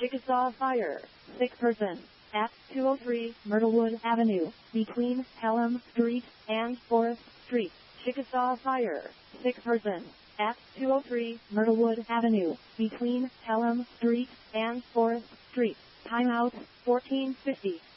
Chickasaw Fire. Sick person. At 203 Myrtlewood Avenue, between Pelham Street and Forest Street. Chickasaw Fire. Sick person. At 203 Myrtlewood Avenue, between Pelham Street and Forest Street. Timeout 1450.